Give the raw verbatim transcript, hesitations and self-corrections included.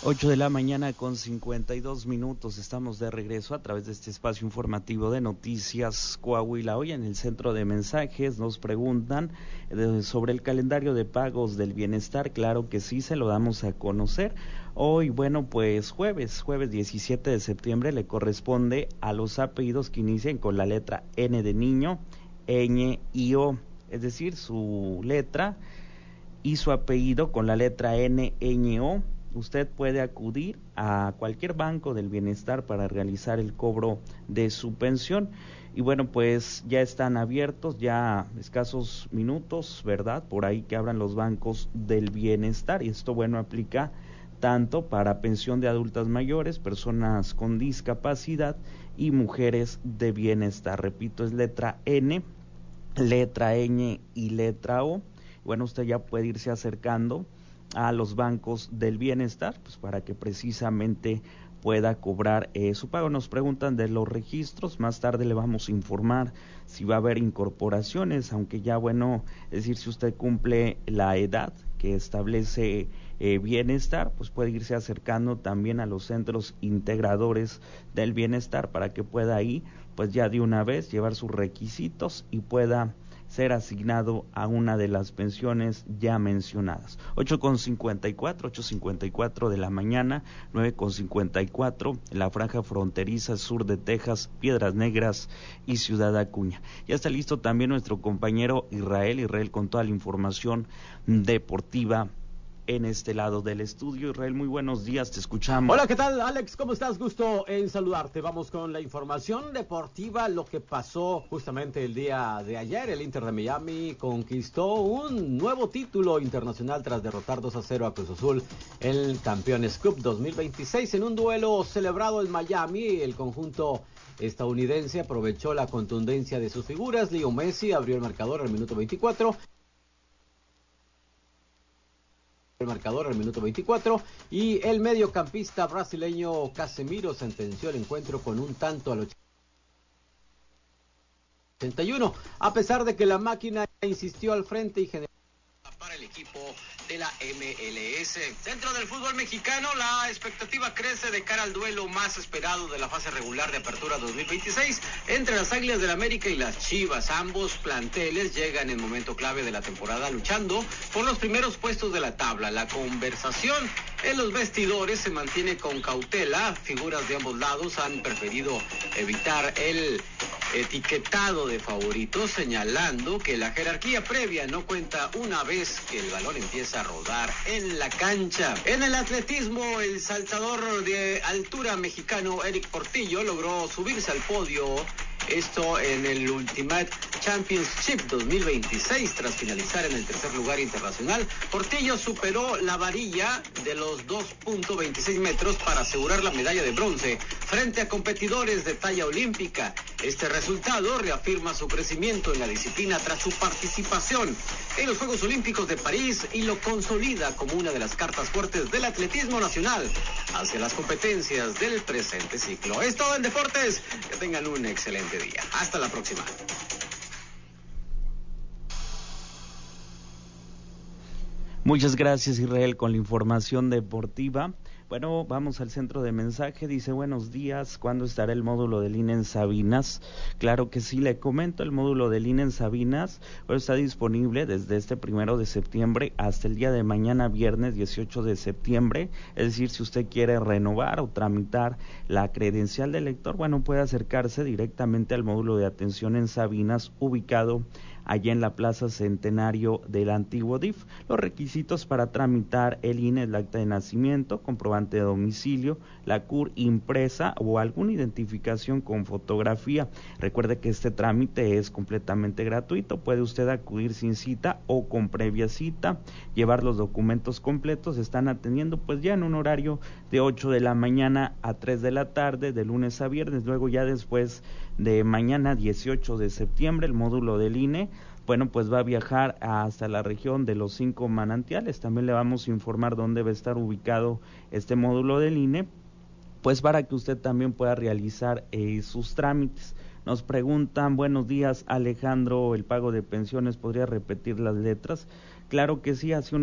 Ocho de la mañana con cincuenta y dos minutos, estamos de regreso a través de este espacio informativo de Noticias Coahuila. Hoy en el centro de mensajes nos preguntan eh, sobre el calendario de pagos del bienestar. Claro que sí, se lo damos a conocer. Hoy, bueno, pues jueves, jueves diecisiete de septiembre le corresponde a los apellidos que inician con la letra N de niño, ñ y O, es decir, su letra y su apellido con la letra N, ñ, O. Usted puede acudir a cualquier banco del bienestar para realizar el cobro de su pensión. Y bueno, pues ya están abiertos, ya escasos minutos, ¿verdad? Por ahí que abran los bancos del bienestar. Y esto, bueno, aplica tanto para pensión de adultas mayores, personas con discapacidad y mujeres de bienestar. Repito, es letra N, letra ñ y letra O. Bueno, usted ya puede irse acercando a los bancos del bienestar, pues para que precisamente pueda cobrar eh, su pago. Nos preguntan de los registros, más tarde le vamos a informar si va a haber incorporaciones, aunque ya bueno, es decir, si usted cumple la edad que establece eh, bienestar, pues puede irse acercando también a los centros integradores del bienestar para que pueda ahí, pues ya de una vez llevar sus requisitos y pueda ser asignado a una de las pensiones ya mencionadas. Ocho con cincuenta y cuatro, ocho cincuenta y cuatro de la mañana, nueve con cincuenta y cuatro, en la franja fronteriza sur de Texas, Piedras Negras y Ciudad Acuña. Ya está listo también nuestro compañero Israel, Israel con toda la información deportiva en este lado del estudio. Israel, muy buenos días, te escuchamos. Hola, ¿qué tal, Alex? ¿Cómo estás? Gusto en saludarte. Vamos con la información deportiva, lo que pasó justamente el día de ayer. El Inter de Miami conquistó un nuevo título internacional tras derrotar dos a cero a Cruz Azul en el Campeones Cup dos mil veintiséis. En un duelo celebrado en Miami, el conjunto estadounidense aprovechó la contundencia de sus figuras. Leo Messi abrió el marcador al minuto veinticuatro. El marcador al minuto veinticuatro y el mediocampista brasileño Casemiro sentenció el encuentro con un tanto al ochenta y uno, a pesar de que la máquina insistió al frente y generó para el equipo de la M L S. Dentro del fútbol mexicano, la expectativa crece de cara al duelo más esperado de la fase regular de apertura dos mil veintiséis entre las Águilas del América y las Chivas. Ambos planteles llegan en momento clave de la temporada luchando por los primeros puestos de la tabla. La conversación en los vestidores se mantiene con cautela. Figuras de ambos lados han preferido evitar el etiquetado de favoritos, señalando que la jerarquía previa no cuenta una vez que el balón empieza a rodar en la cancha. En el atletismo, el saltador de altura mexicano Eric Portillo logró subirse al podio, esto en el Ultimate Championship dos mil veintiséis, tras finalizar en el tercer lugar internacional. Portillo superó la varilla de los dos punto veintiséis metros para asegurar la medalla de bronce frente a competidores de talla olímpica. Este resultado reafirma su crecimiento en la disciplina tras su participación en los Juegos Olímpicos de París y lo consolida como una de las cartas fuertes del atletismo nacional hacia las competencias del presente ciclo. Es todo en deportes. Que tengan un excelente día. Hasta la próxima. Muchas gracias, Israel, con la información deportiva. Bueno, vamos al centro de mensaje. Dice, buenos días, ¿cuándo estará el módulo del I N E en Sabinas? Claro que sí, le comento, el módulo del I N E en Sabinas bueno, está disponible desde este primero de septiembre hasta el día de mañana, viernes dieciocho de septiembre. Es decir, si usted quiere renovar o tramitar la credencial de lector, bueno, puede acercarse directamente al módulo de atención en Sabinas, ubicado allá en la Plaza Centenario del antiguo D I F. Los requisitos para tramitar el I N E: el acta de nacimiento, comprobante de domicilio, la C U R impresa o alguna identificación con fotografía. Recuerde que este trámite es completamente gratuito, puede usted acudir sin cita o con previa cita, llevar los documentos completos. Están atendiendo pues ya en un horario de ocho de la mañana a tres de la tarde, de lunes a viernes. Luego ya después de mañana dieciocho de septiembre, el módulo del I N E bueno, pues va a viajar hasta la región de los Cinco Manantiales. También le vamos a informar dónde va a estar ubicado este módulo del I N E, pues para que usted también pueda realizar eh, sus trámites. Nos preguntan, buenos días, Alejandro, el pago de pensiones, ¿podría repetir las letras? Claro que sí, hace un